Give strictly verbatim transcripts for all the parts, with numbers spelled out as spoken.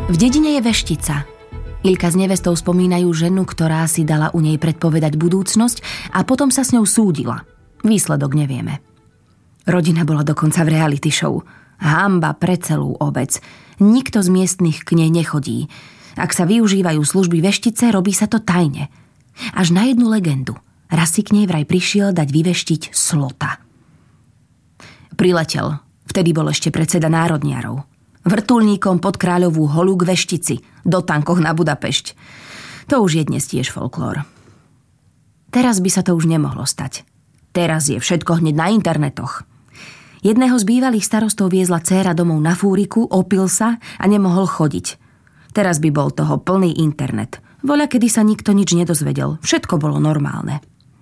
V dedine je veštica. Ilka s nevestou spomínajú ženu, ktorá si dala u nej predpovedať budúcnosť a potom sa s ňou súdila. Výsledok nevieme. Rodina bola dokonca v reality show. Hanba pre celú obec. Nikto z miestnych k nej nechodí. Ak sa využívajú služby veštice, robí sa to tajne. Až na jednu legendu. Raz si k nej vraj prišiel dať vyveštiť slota. Priletel. Vtedy bol ešte predseda národniarov. Vrtuľníkom pod Kráľovú holu k veštici, do tankoch na Budapešť. To už je dnes tiež folklór. Teraz by sa to už nemohlo stať. Teraz je všetko hneď na internetoch. Jedného z bývalých starostov viezla dcéra domov na fúriku, opil sa a nemohol chodiť. Teraz by bol toho plný internet. Voľa, kedy sa nikto nič nedozvedel. Všetko bolo normálne.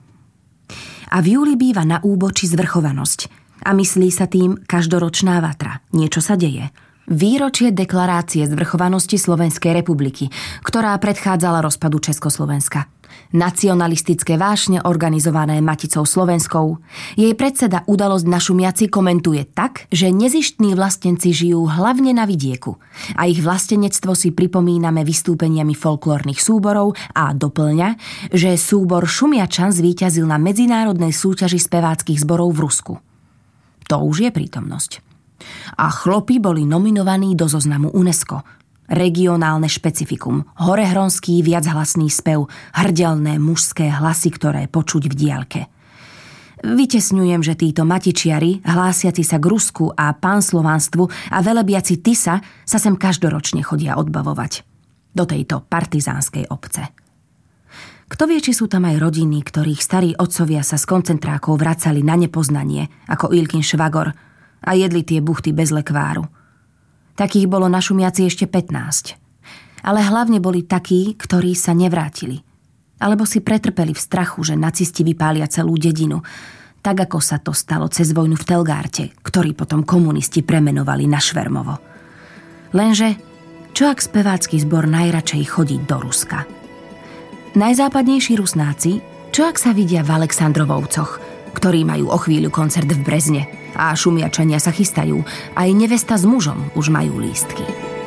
A v júli býva na úboči zvrchovanosť. A myslí sa tým každoročná vatra. Niečo sa deje. Výročie deklarácie zvrchovanosti Slovenskej republiky, ktorá predchádzala rozpadu Československa. Nacionalistické vášne organizované Maticou Slovenskou. Jej predseda Udalosť na Šumiaci komentuje tak, že nezištní vlastenci žijú hlavne na vidieku a ich vlastenectvo si pripomíname vystúpeniami folklórnych súborov a doplňa, že súbor Šumiačan zvíťazil na medzinárodnej súťaži speváckych zborov v Rusku. To už je prítomnosť. A chlopy boli nominovaní do zoznamu UNESCO. Regionálne špecifikum, horehronský viachlasný spev, hrdelné mužské hlasy, ktoré počuť v diaľke. Vytesňujem, že títo matičiari, hlásiaci sa k Rusku a pánslovanstvu a velebiaci Tisa sa sem každoročne chodia odbavovať. Do tejto partizánskej obce. Kto vie, či sú tam aj rodiny, ktorých starí otcovia sa z koncentrákov vracali na nepoznanie, ako Ilkin švagor, a jedli tie buchty bez lekváru. Takých bolo na Šumiaci ešte pätnásť. Ale hlavne boli takí, ktorí sa nevrátili. Alebo si pretrpeli v strachu, že nacisti vypália celú dedinu, tak ako sa to stalo cez vojnu v Telgárte, ktorý potom komunisti premenovali na Švermovo. Lenže, čo ak spevácky zbor najradšej chodí do Ruska? Najzápadnejší Rusnáci, čo ak sa vidia v Aleksandrovovcoch, ktorí majú o chvíľu koncert v Brezne, a Šumiačania sa chystajú. Aj nevesta s mužom už majú lístky.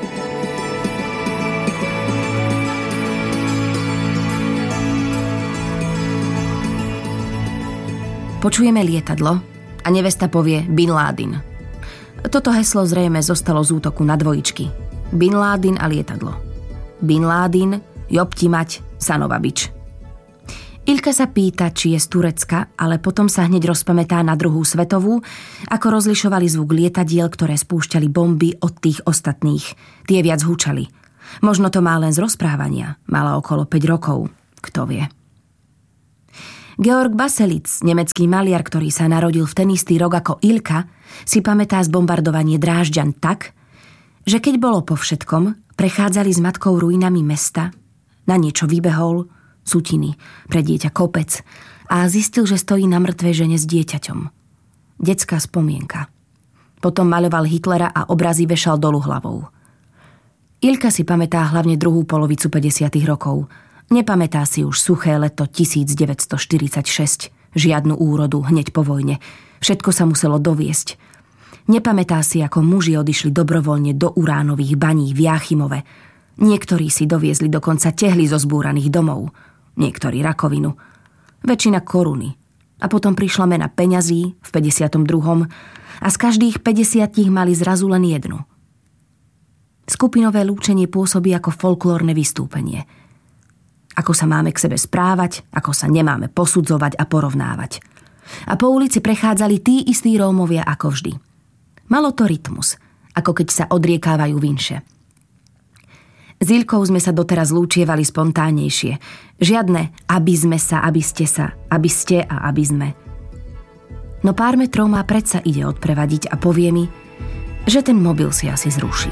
Počujeme lietadlo a nevesta povie Bin Laden. Toto heslo zrejme zostalo z útoku na dvojičky. Bin Laden a lietadlo. Bin Laden, jobti mať, Sanova bič. Ilka sa pýta, či je z Turecka, ale potom sa hneď rozpamätá na druhú svetovú, ako rozlišovali zvuk lietadiel, ktoré spúšťali bomby od tých ostatných. Tie viac húčali. Možno to má len z rozprávania. Mala okolo päť rokov. Kto vie. Georg Baselitz, nemecký maliar, ktorý sa narodil v ten istý rok ako Ilka, si pamätá zbombardovanie Drážďan tak, že keď bolo po všetkom, prechádzali s matkou ruinami mesta, na niečo vybehol, sutiny, pre dieťa kopec a zistil, že stojí na mŕtvej žene s dieťaťom. Detská spomienka. Potom maľoval Hitlera a obrazy vešal dolu hlavou. Ilka si pamätá hlavne druhú polovicu päťdesiatych rokov. Nepamätá si už suché leto devätnásťstoštyridsaťšesť, žiadnu úrodu hneď po vojne. Všetko sa muselo doviesť. Nepamätá si, ako muži odišli dobrovoľne do uránových baní v Jáchymove. Niektorí si doviezli dokonca tehly zo zbúraných domov. Niektorí rakovinu, väčšina koruny. A potom prišla mena peňazí v päťdesiatom druhom a z každých päťdesiatich mali zrazu len jednu. Skupinové lúčenie pôsobí ako folklórne vystúpenie. Ako sa máme k sebe správať, ako sa nemáme posudzovať a porovnávať. A po ulici prechádzali tí istí Rómovia ako vždy. Malo to rytmus, ako keď sa odriekávajú vinše. S Ilkou sme sa doteraz lúčievali spontánnejšie. Žiadne aby sme sa, aby ste sa, aby ste a aby sme. No pár metrov má predsa ide odprevadiť a povie mi, že ten mobil si asi zruší.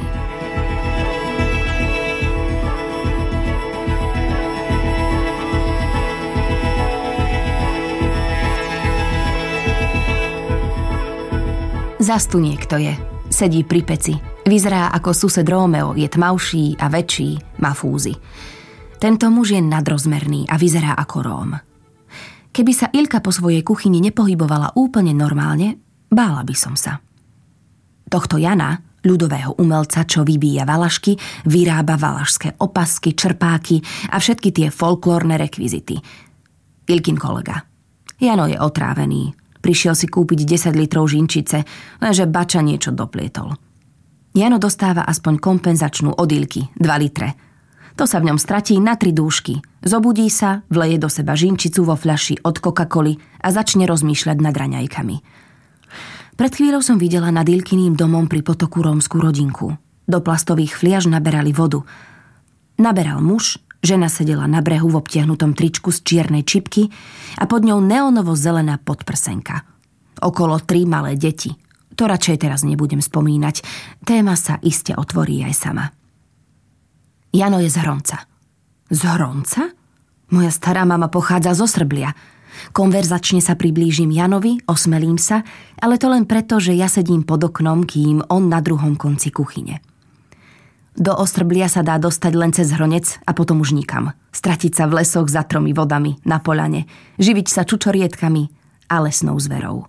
Zas tu niekto je. Sedí pri peci. Vyzerá ako sused Rómeo, je tmavší a väčší, má fúzy. Tento muž je nadrozmerný a vyzerá ako Róm. Keby sa Ilka po svojej kuchyni nepohybovala úplne normálne, bála by som sa. Tohto Jana, ľudového umelca, čo vybíja valašky, vyrába valašské opasky, črpáky a všetky tie folklórne rekvizity. Ilkin kolega. Jano je otrávený. Prišiel si kúpiť desať litrov žinčice, lenže bača niečo doplietol. Jano dostáva aspoň kompenzačnú od Ilky, dva litre. To sa v ňom stratí na tri dúšky. Zobudí sa, vleje do seba žinčicu vo fľaši od Coca-Coly a začne rozmýšľať nad raňajkami. Pred chvíľou som videla nad Ilkyným domom pri potoku rómsku rodinku. Do plastových fliaž naberali vodu. Naberal muž, žena sedela na brehu v obtiahnutom tričku z čiernej čipky a pod ňou neonovo-zelená podprsenka. Okolo tri malé deti. To radšej teraz nebudem spomínať. Téma sa iste otvorí aj sama. Jano je z Hronca. Z Hronca? Moja stará mama pochádza zo Srblia. Konverzačne sa priblížim Janovi, osmelím sa, ale to len preto, že ja sedím pod oknom, kým on na druhom konci kuchyne. Do Ostrblia sa dá dostať len cez Hronec a potom už nikam. Stratiť sa v lesoch za tromi vodami, na poľane, živiť sa čučorietkami a lesnou zverou.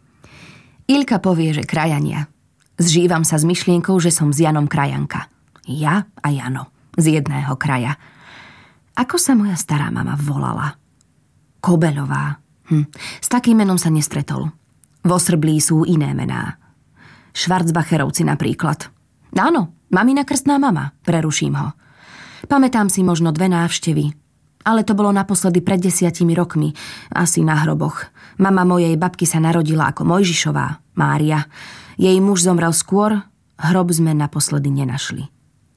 Ilka povie, že krajania. Zžívam sa s myšlienkou, že som s Janom krajanka. Ja a Jano. Z jedného kraja. Ako sa moja stará mama volala? Kobeľová. Hm. S takým menom sa nestretol. V Ostrblí sú iné mená. Švarcbacherovci napríklad. Áno, mamina krstná mama, preruším ho. Pamätám si možno dve návštevy, ale to bolo naposledy pred desiatimi rokmi, asi na hroboch. Mama mojej babky sa narodila ako Mojžišová, Mária. Jej muž zomrel skôr, hrob sme naposledy nenašli.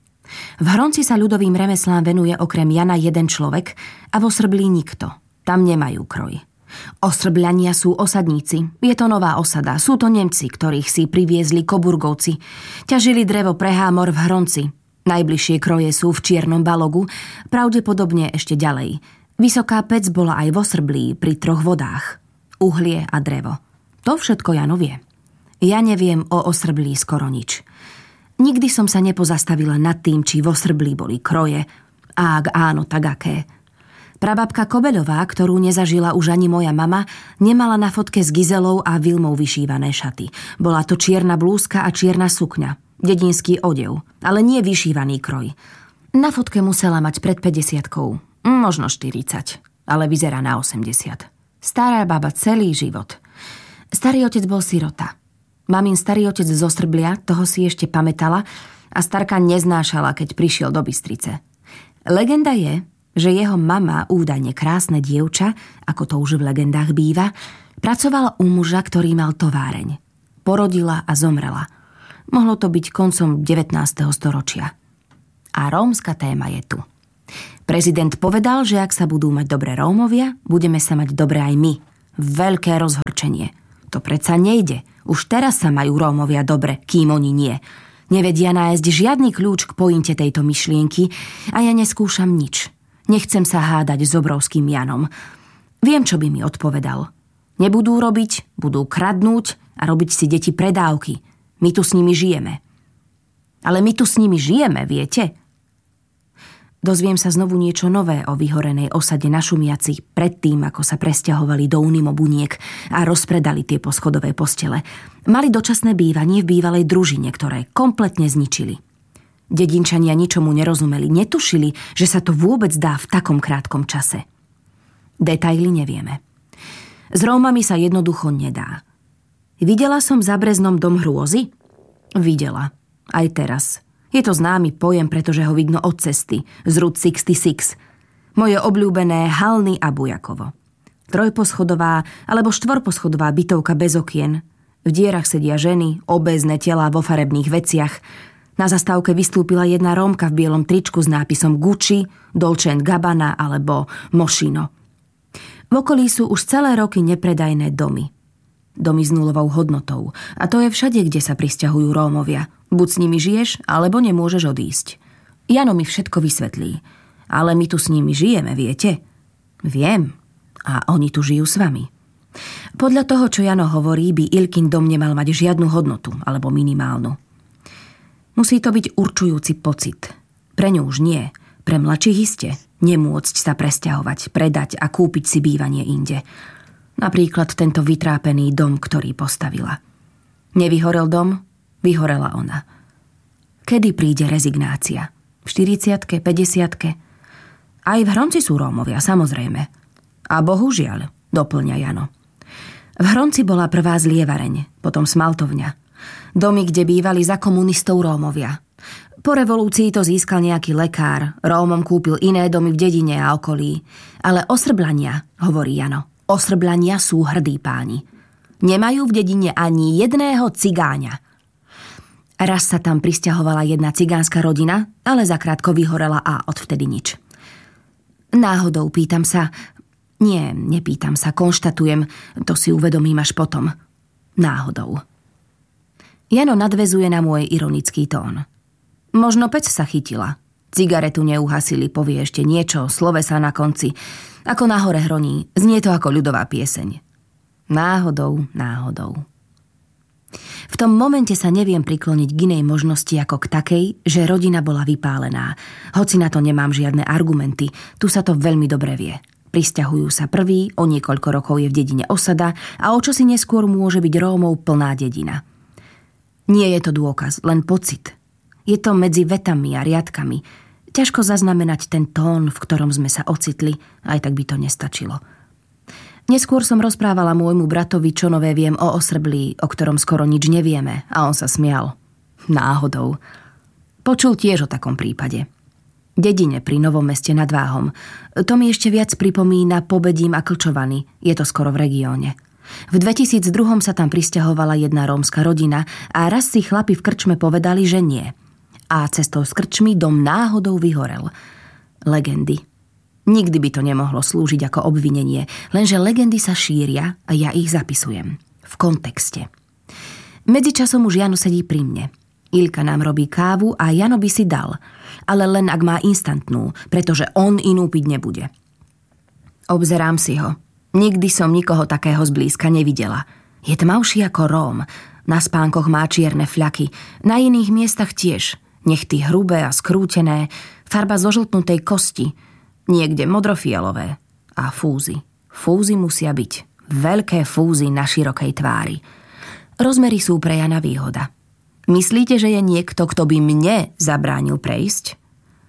V Hronci sa ľudovým remeslám venuje okrem Jana jeden človek a vo Srblí nikto. Tam nemajú kroj. Ostrbľania sú osadníci. Je to nová osada. Sú to Nemci, ktorých si priviezli Koburgovci. Ťažili drevo pre Hámor v Hronci. Najbližšie kroje sú v Čiernom Balogu, pravdepodobne ešte ďalej. Vysoká pec bola aj vo Srblí pri troch vodách. Uhlie a drevo. To všetko Jano vie. Ja neviem o Ostrblí skoro nič. Nikdy som sa nepozastavila nad tým, či vo Srblí boli kroje. A ak áno, tak aké. Prababka Kobeľová, ktorú nezažila už ani moja mama, nemala na fotke s Gizelou a Vilmou vyšívané šaty. Bola to čierna blúzka a čierna sukňa. Dedinský odev, ale nie vyšívaný kroj. Na fotke musela mať pred päťdesiatkou. Možno štyridsať, ale vyzerá na osemdesiat. Stará baba celý život. Starý otec bol sirota. Mamin starý otec zo Strblia, toho si ešte pamätala a starka neznášala, keď prišiel do Bystrice. Legenda je, že jeho mama, údajne krásne dievča, ako to už v legendách býva, pracovala u muža, ktorý mal továreň. Porodila a zomrela. Mohlo to byť koncom devätnásteho storočia. A rómska téma je tu. Prezident povedal, že ak sa budú mať dobre Rómovia, budeme sa mať dobre aj my. Veľké rozhorčenie. To predsa nejde. Už teraz sa majú Rómovia dobre, kým oni nie. Nevedia nájsť žiadny kľúč k pointe tejto myšlienky a ja neskúšam nič. Nechcem sa hádať s obrovským Janom. Viem, čo by mi odpovedal. Nebudú robiť, budú kradnúť a robiť si deti predávky. My tu s nimi žijeme. Ale my tu s nimi žijeme, viete? Dozviem sa znovu niečo nové o vyhorenej osade na Šumiaci predtým, ako sa presťahovali do Unimo Buniek a rozpredali tie poschodové postele. Mali dočasné bývanie v bývalej družine, ktoré kompletne zničili. Dedinčania ničomu nerozumeli, netušili, že sa to vôbec dá v takom krátkom čase. Detaily nevieme. S Rómami sa jednoducho nedá. Videla som za Breznom dom hrôzy? Videla. Aj teraz. Je to známy pojem, pretože ho vidno od cesty, z Route šesťdesiatšesť. Moje obľúbené Halny a Bujakovo. Trojposchodová alebo štvorposchodová bytovka bez okien. V dierach sedia ženy, obézne telá vo farebných veciach. Na zastávke vystúpila jedna Rómka v bielom tričku s nápisom Gucci, Dolce and Gabbana alebo Moschino. V okolí sú už celé roky nepredajné domy. Domy s nulovou hodnotou. A to je všade, kde sa prisťahujú Rómovia. Buď s nimi žiješ, alebo nemôžeš odísť. Jano mi všetko vysvetlí. Ale my tu s nimi žijeme, viete? Viem. A oni tu žijú s vami. Podľa toho, čo Jano hovorí, by Ilkin dom nemal mať žiadnu hodnotu, alebo minimálnu. Musí to byť určujúci pocit. Pre ňu už nie. Pre mladších iste. Nemôcť sa presťahovať, predať a kúpiť si bývanie inde. Napríklad tento vytrápený dom, ktorý postavila. Nevyhorel dom, vyhorela ona. Kedy príde rezignácia? V štyridsiatke, päťdesiatke? Aj v Hronci sú Rómovia, samozrejme. A bohužiaľ, doplňa Jano. V Hronci bola prvá zlievareň, potom smaltovňa. Domy, kde bývali za komunistov Rómovia. Po revolúcii to získal nejaký lekár, Rómom kúpil iné domy v dedine a okolí. Ale Osrblania, hovorí Jano, Osrblania sú hrdí páni. Nemajú v dedine ani jedného cigáňa. Raz sa tam prisťahovala jedna cigánska rodina, ale zakrátko vyhorela a odvtedy nič. Náhodou pýtam sa... Nie, nepýtam sa, konštatujem, to si uvedomím až potom. Náhodou. Jano nadväzuje na môj ironický tón. Možno pec sa chytila. Cigaretu neuhasili, povie ešte niečo, slovesa na konci. Ako nahore hroní, znie to ako ľudová pieseň. Náhodou, náhodou. V tom momente sa neviem prikloniť k inej možnosti ako k takej, že rodina bola vypálená. Hoci na to nemám žiadne argumenty, tu sa to veľmi dobre vie. Prisťahujú sa prví, o niekoľko rokov je v dedine osada a o čosi neskôr môže byť Rómov plná dedina. Nie je to dôkaz, len pocit. Je to medzi vetami a riadkami. Ťažko zaznamenať ten tón, v ktorom sme sa ocitli, aj tak by to nestačilo. Neskôr som rozprávala môjmu bratovi, čo nové viem o Osrblí, o ktorom skoro nič nevieme, a on sa smial. Náhodou. Počul tiež o takom prípade. Dedine pri Novom Meste nad Váhom. To mi ešte viac pripomína Pobedím a Klčovany. Je to skoro v regióne. V dvetisícdva sa tam prisťahovala jedna rómska rodina a raz si chlapi v krčme povedali, že nie. A cestou z krčmy dom náhodou vyhorel. Legendy. Nikdy by to nemohlo slúžiť ako obvinenie, lenže legendy sa šíria a ja ich zapisujem. V kontexte. Medzičasom už Jano sedí pri mne. Ilka nám robí kávu a Jano by si dal, ale len ak má instantnú, pretože on inú piť nebude. Obzerám si ho. Nikdy som nikoho takého zblízka nevidela. Je tmavší ako Róm. Na spánkoch má čierne fľaky. Na iných miestach tiež. Nechty hrubé a skrútené. Farba zožltnutej kosti. Niekde modrofialové. A fúzy. Fúzy musia byť. Veľké fúzy na širokej tvári. Rozmery sú pre Jana výhoda. Myslíte, že je niekto, kto by mne zabránil prejsť?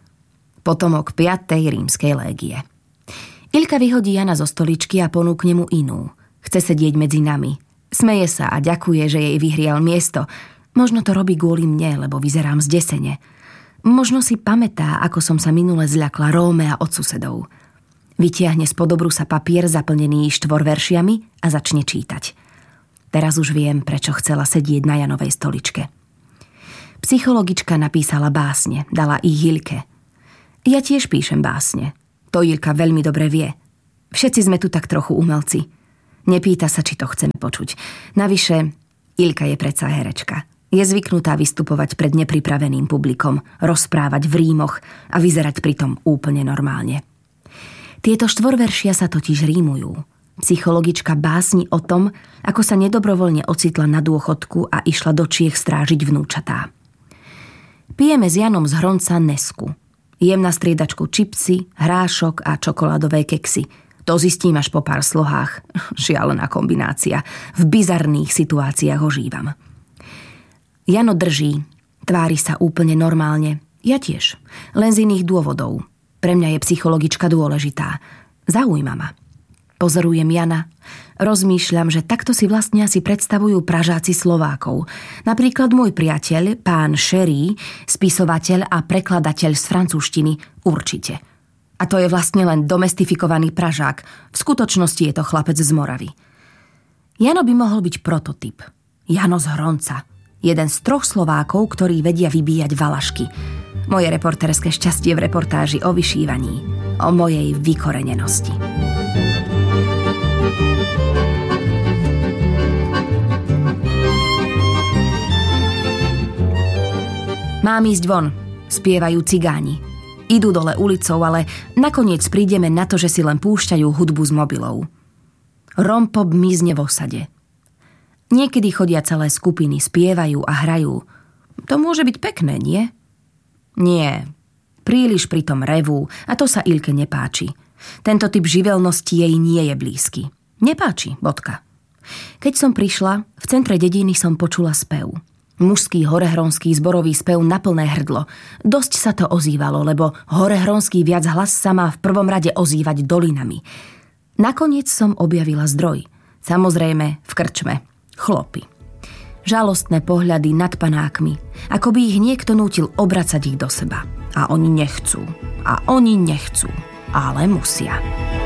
Potomok piatej rímskej légie. Ilka vyhodí Jana zo stoličky a ponúkne mu inú. Chce sedieť medzi nami. Smeje sa a ďakuje, že jej vyhrial miesto. Možno to robí kvôli mne, lebo vyzerám zdesene. Možno si pamätá, ako som sa minule zľakla Róme a od susedov. Vytiahne spod obrusa papier zaplnený štvorveršiami a začne čítať. Teraz už viem, prečo chcela sedieť na Janovej stoličke. Psychologička napísala básne, dala ich Ilke. Ja tiež píšem básne. To Ilka veľmi dobre vie. Všetci sme tu tak trochu umelci. Nepýta sa, či to chceme počuť. Navyše, Ilka je predsa herečka. Je zvyknutá vystupovať pred nepripraveným publikom, rozprávať v rímoch a vyzerať pritom úplne normálne. Tieto štvorveršia sa totiž rímujú. Psychologička básni o tom, ako sa nedobrovoľne ocitla na dôchodku a išla do Čiech strážiť vnúčatá. Pijeme s Janom z Hronca Nesku. Jem na striedačku čipsy, hrášok a čokoládové keksy. To zistím až po pár slohách. Šialená kombinácia. V bizarných situáciách ožívam. Jano drží. Tvári sa úplne normálne. Ja tiež. Len z iných dôvodov. Pre mňa je psychologička dôležitá. Zaujíma ma. Pozorujem Jana. Rozmýšľam, že takto si vlastne asi predstavujú Pražáci Slovákov. Napríklad môj priateľ, pán Sherry, spisovateľ a prekladateľ z francúzštiny, určite. A to je vlastne len domestifikovaný Pražák. V skutočnosti je to chlapec z Moravy. Jano by mohol byť prototyp. Jano z Hronca. Jeden z troch Slovákov, ktorí vedia vybíjať valašky. Moje reportérske šťastie v reportáži o vyšívaní. O mojej vykorenenosti. Mám ísť von, spievajú cigáni. Idú dole ulicou, ale nakoniec prídeme na to, že si len púšťajú hudbu z mobilov. Rompop mizne v osade. Niekedy chodia celé skupiny, spievajú a hrajú. To môže byť pekné, nie? Nie. Príliš pritom revú a to sa Ilke nepáči. Tento typ živelnosti jej nie je blízky. Nepáči, bodka. Keď som prišla, v centre dediny som počula spev. Mužský horehronský zborový spev na plné hrdlo. Dosť sa to ozývalo, lebo horehronský viac hlas sa má v prvom rade ozývať dolinami. Nakoniec som objavila zdroj. Samozrejme v krčme. Chlopy. Žalostné pohľady nad panákmi, ako by ich niekto nútil obracať ich do seba. A oni nechcú. A oni nechcú. Ale musia.